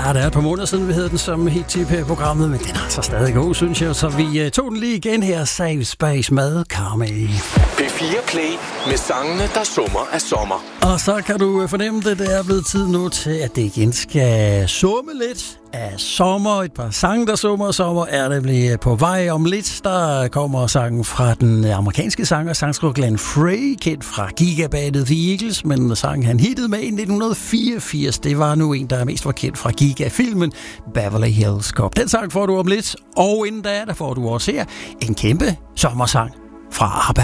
det er et par måneder siden, vi havde den som helt tip her i programmet, men den er altså stadig god, synes jeg. Så vi tog den lige igen her. Safe Space med Carmi. P4 Play med sangene, der summer af sommer. Og så kan du fornemme det, det er blevet tid nu til, at det igen skal summe lidt af sommer. Et par sange, der summer af sommer, er nemlig på vej om lidt. Der kommer sangen fra den amerikanske sanger, sangskriver Glenn Frey, kendt fra gigabandet The Eagles, men sangen han hittede med i 1984. Det var nu en, der mest var kendt fra Giga-filmen Beverly Hills Cop. Den sang får du om lidt, og inden da, der får du også her en kæmpe sommersang fra ABBA.